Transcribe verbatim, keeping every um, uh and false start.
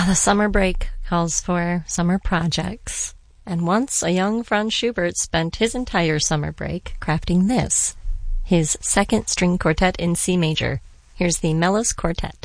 Ah, the summer break calls for summer projects. And once a young Franz Schubert spent his entire summer break crafting this, his second string quartet in C major. Here's the Melos Quartet.